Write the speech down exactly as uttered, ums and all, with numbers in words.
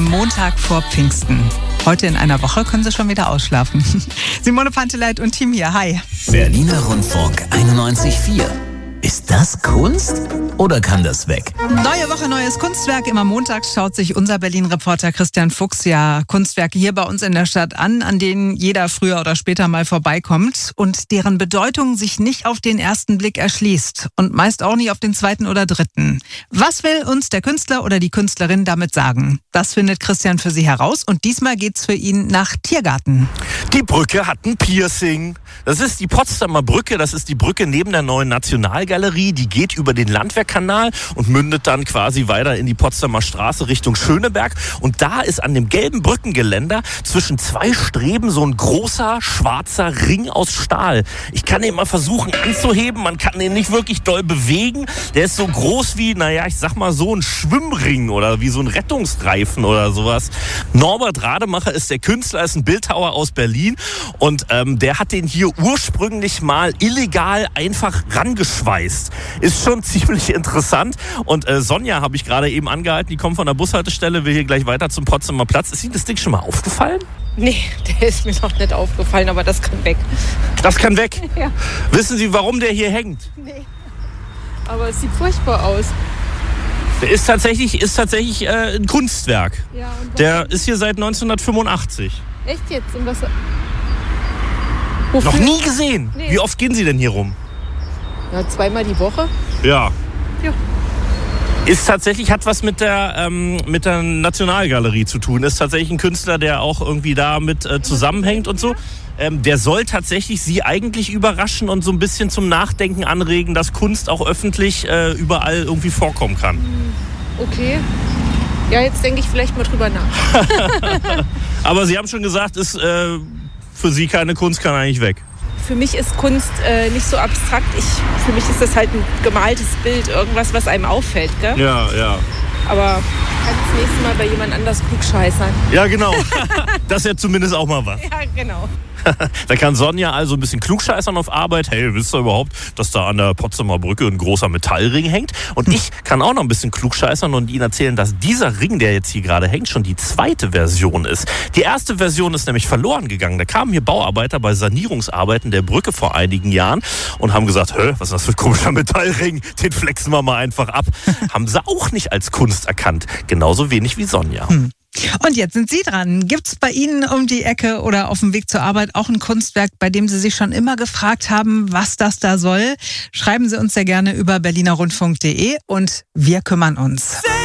Montag vor Pfingsten. Heute in einer Woche können Sie schon wieder ausschlafen. Simone Panteleit und Team hier, hi. Berliner Rundfunk einundneunzig Komma vier. Ist das Kunst oder kann das weg? Neue Woche, neues Kunstwerk. Immer montags schaut sich unser Berlin-Reporter Christian Fuchs ja Kunstwerke hier bei uns in der Stadt an, an denen jeder früher oder später mal vorbeikommt und deren Bedeutung sich nicht auf den ersten Blick erschließt und meist auch nicht auf den zweiten oder dritten. Was will uns der Künstler oder die Künstlerin damit sagen? Das findet Christian für Sie heraus und diesmal geht's für ihn nach Tiergarten. Die Brücke hat ein Piercing. Das ist die Potsdamer Brücke, das ist die Brücke neben der neuen Nationalgalerie. Die geht über den Landwehrkanal und mündet dann quasi weiter in die Potsdamer Straße Richtung Schöneberg. Und da ist an dem gelben Brückengeländer zwischen zwei Streben so ein großer schwarzer Ring aus Stahl. Ich kann ihn mal versuchen anzuheben, man kann ihn nicht wirklich doll bewegen. Der ist so groß wie, naja, ich sag mal so ein Schwimmring oder wie so ein Rettungsreifen oder sowas. Norbert Rademacher ist der Künstler, ist ein Bildhauer aus Berlin und ähm, der hat den hier ursprünglich mal illegal einfach rangeschweißt. Ist schon ziemlich interessant. Und äh, Sonja habe ich gerade eben angehalten, die kommt von der Bushaltestelle, will hier gleich weiter zum Potsdamer Platz. Ist Ihnen das Ding schon mal aufgefallen? Nee, der ist mir noch nicht aufgefallen, aber das kann weg. Das kann weg? Ja. Wissen Sie, warum der hier hängt? Nee, aber es sieht furchtbar aus. Der ist tatsächlich, ist tatsächlich äh, ein Kunstwerk. Ja, und der ist hier seit neunzehnhundertfünfundachtzig. echt jetzt? Und was? Noch nie gesehen? Nee. Wie oft gehen Sie denn hier rum? Ja, zweimal die Woche. Ja. Ja. Ist tatsächlich, hat was mit der, ähm, mit der Nationalgalerie zu tun. Ist tatsächlich ein Künstler, der auch irgendwie damit äh, zusammenhängt und so. Ähm, der soll tatsächlich Sie eigentlich überraschen und so ein bisschen zum Nachdenken anregen, dass Kunst auch öffentlich äh, überall irgendwie vorkommen kann. Okay. Ja, jetzt denke ich vielleicht mal drüber nach. Aber Sie haben schon gesagt, ist äh, für Sie keine Kunst, kann eigentlich weg. Für mich ist Kunst äh, nicht so abstrakt. Ich, für mich ist das halt ein gemaltes Bild, irgendwas, was einem auffällt, gell? Ja, ja. Aber kann das nächste Mal bei jemand anders klugscheißern. Ja, genau. Das ist ja zumindest auch mal was. Ja, genau. Da kann Sonja also ein bisschen klugscheißern auf Arbeit. Hey, wisst ihr überhaupt, dass da an der Potsdamer Brücke ein großer Metallring hängt? Und ich kann auch noch ein bisschen klugscheißern und Ihnen erzählen, dass dieser Ring, der jetzt hier gerade hängt, schon die zweite Version ist. Die erste Version ist nämlich verloren gegangen. Da kamen hier Bauarbeiter bei Sanierungsarbeiten der Brücke vor einigen Jahren und haben gesagt, hä, was ist das für ein komischer Metallring? Den flexen wir mal einfach ab. Haben sie auch nicht als Kunst erkannt. Genauso wenig wie Sonja. Hm. Und jetzt sind Sie dran. Gibt's bei Ihnen um die Ecke oder auf dem Weg zur Arbeit auch ein Kunstwerk, bei dem Sie sich schon immer gefragt haben, was das da soll? Schreiben Sie uns sehr gerne über berliner rundfunk punkt de und wir kümmern uns.